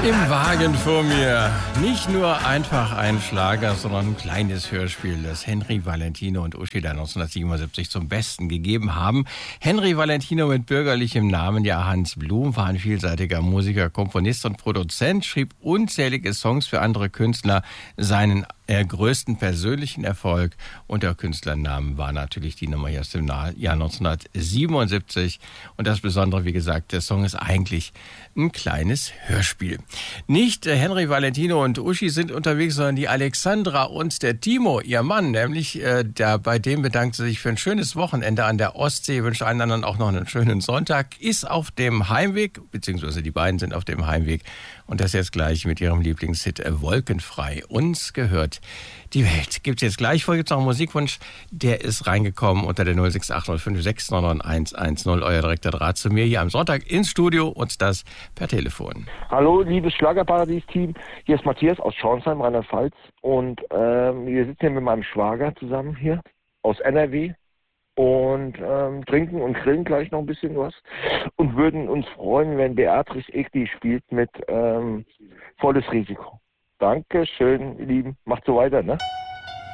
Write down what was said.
Im Wagen vor mir nicht nur einfach ein Schlager, sondern ein kleines Hörspiel, das Henry Valentino und Uschi da 1977 zum Besten gegeben haben. Henry Valentino mit bürgerlichem Namen, ja Hans Blum, war ein vielseitiger Musiker, Komponist und Produzent, schrieb unzählige Songs für andere Künstler. Seinen größten persönlichen Erfolg und der Künstlernamen war natürlich die Nummer aus dem Jahr 1977. Und das Besondere, wie gesagt, der Song ist eigentlich ein kleines Hörspiel. Nicht Henry Valentino und Uschi sind unterwegs, sondern die Alexandra und der Timo, ihr Mann, nämlich bei dem bedankt sie sich für ein schönes Wochenende an der Ostsee, wünscht allen anderen auch noch einen schönen Sonntag, ist auf dem Heimweg, beziehungsweise die beiden sind auf dem Heimweg und das jetzt gleich mit ihrem Lieblingshit Wolkenfrei. Uns gehört die Welt. Gibt's jetzt gleich vor, gibt's noch einen Musikwunsch, der ist reingekommen unter der 06805699110, euer direkter Draht zu mir hier am Sonntag ins Studio und das per Telefon. Hallo, liebes Schlagerparadies-Team, hier ist Matthias aus Schornsheim, Rheinland-Pfalz und wir sitzen hier mit meinem Schwager zusammen hier aus NRW und trinken und grillen gleich noch ein bisschen was und würden uns freuen, wenn Beatrice Egli spielt mit Volles Risiko. Dankeschön, ihr Lieben. Macht so weiter, ne?